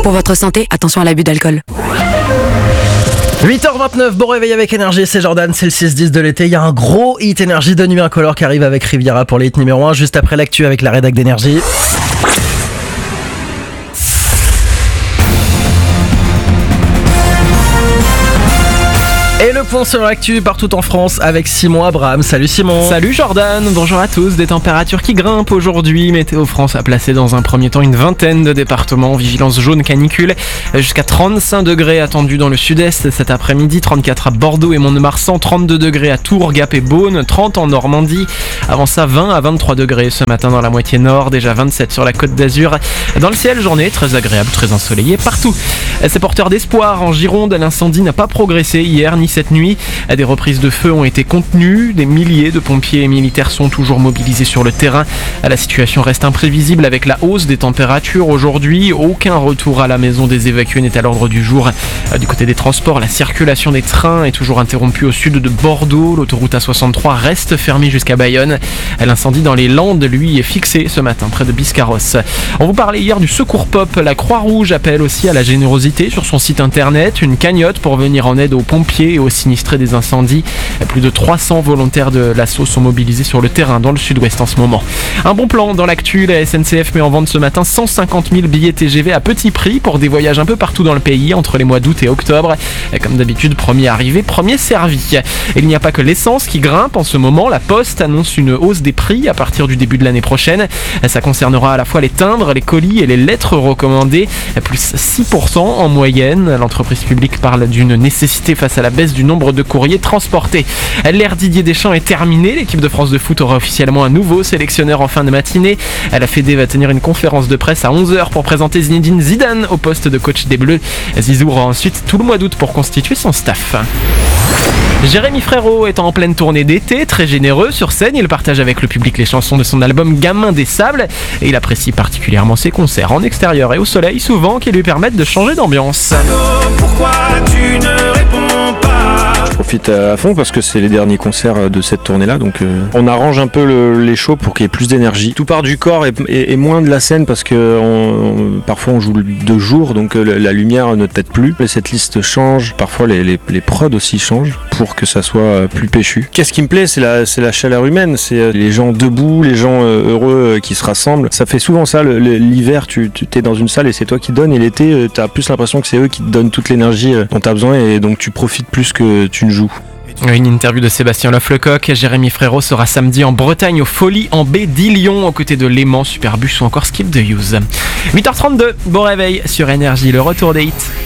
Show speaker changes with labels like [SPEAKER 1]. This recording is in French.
[SPEAKER 1] Pour votre santé, attention à l'abus d'alcool.
[SPEAKER 2] 8h29, bon réveil avec Énergie, c'est Jordan, c'est le 6-10 de l'été. Il y a un gros hit Énergie de Nuit Incolore qui arrive avec Riviera pour le hit numéro 1, juste après l'actu avec la rédac d'Énergie. Et le point sur l'actu partout en France avec Simon Abraham. Salut Simon.
[SPEAKER 3] Salut Jordan, bonjour à tous. Des températures qui grimpent aujourd'hui. Météo France a placé dans un premier temps une vingtaine de départements en vigilance jaune canicule. Jusqu'à 35 degrés attendus dans le sud-est cet après-midi, 34 à Bordeaux et Mont-de-Marsan, 32 degrés à Tours, Gap et Beaune, 30 en Normandie. Avant ça, 20 à 23 degrés ce matin dans la moitié nord, déjà 27 sur la Côte d'Azur. Dans le ciel, journée très agréable, très ensoleillée partout. C'est porteur d'espoir en Gironde. L'incendie n'a pas progressé hier ni cette nuit. Des reprises de feu ont été contenues. Des milliers de pompiers et militaires sont toujours mobilisés sur le terrain. La situation reste imprévisible avec la hausse des températures aujourd'hui. Aucun retour à la maison des évacués n'est à l'ordre du jour. Du côté des transports, la circulation des trains est toujours interrompue au sud de Bordeaux. L'autoroute A63 reste fermée jusqu'à Bayonne. L'incendie dans les Landes, lui, est fixé ce matin près de Biscarrosse. On vous parlait hier du Secours Pop. La Croix-Rouge appelle aussi à la générosité sur son site internet. Une cagnotte pour venir en aide aux pompiers et aux sinistrés des incendies. Plus de 300 volontaires de l'assaut sont mobilisés sur le terrain dans le sud-ouest en ce moment. Un bon plan dans l'actu, la SNCF met en vente ce matin 150 000 billets TGV à petit prix pour des voyages un peu partout dans le pays entre les mois d'août et octobre. Comme d'habitude, premier arrivé, premier servi. Et il n'y a pas que l'essence qui grimpe en ce moment. La Poste annonce une hausse des prix à partir du début de l'année prochaine. Ça concernera à la fois les timbres, les colis et les lettres recommandées, plus 6% en moyenne. L'entreprise publique parle d'une nécessité face à la baisse du nombre de courriers transportés. L'ère Didier Deschamps est terminée. L'équipe de France de foot aura officiellement un nouveau sélectionneur en fin de matinée. La Fédé va tenir une conférence de presse à 11h pour présenter Zinedine Zidane au poste de coach des Bleus. Zizou aura ensuite tout le mois d'août pour constituer son staff. Jérémy Frérot est en pleine tournée d'été, très généreux sur scène. Il partage avec le public les chansons de son album Gamin des Sables et il apprécie particulièrement ses concerts en extérieur et au soleil, souvent qui lui permettent de changer d'ambiance.
[SPEAKER 4] Pourquoi tu ne réponds pas ?
[SPEAKER 5] Je profite à fond parce que c'est les derniers concerts de cette tournée-là, donc on arrange un peu les shows pour qu'il y ait plus d'énergie. Tout part du corps et moins de la scène parce que parfois on joue de jour, donc la lumière ne t'aide plus. Les setlists changent, parfois les prods aussi changent pour que ça soit plus péchu. Qu'est-ce qui me plaît, c'est la chaleur humaine, c'est les gens debout, les gens heureux qui se rassemblent. Ça fait souvent ça, l'hiver tu t'es dans une salle et c'est toi qui donnes, et l'été t'as plus l'impression que c'est eux qui te donnent toute l'énergie dont t'as besoin, et donc tu profites plus que tu ne joues.
[SPEAKER 3] Une interview de Sébastien Lofflecoq. Jérémy Frérot sera samedi en Bretagne aux Folies en baie d'Ilion aux côtés de Léman, Superbus ou encore Skip the Use. 8h32, bon réveil sur Énergie, le retour des hits.